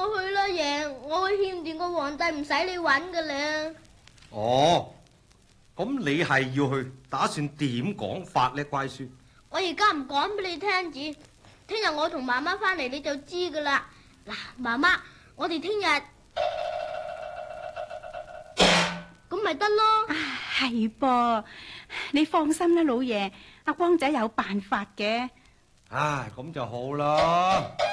我去啦，爺，我去欠掂個皇帝，唔使你揾噶啦。 哦，咁你係要去，打算點講法呢？乖孫， 我而家唔講俾你聽住，聽日我同媽媽翻嚟你就知噶啦。嗱，媽媽，我哋聽日咁咪得咯。 係噃，你放心啦，老爺，阿光仔有辦法嘅。 唉，咁就好啦。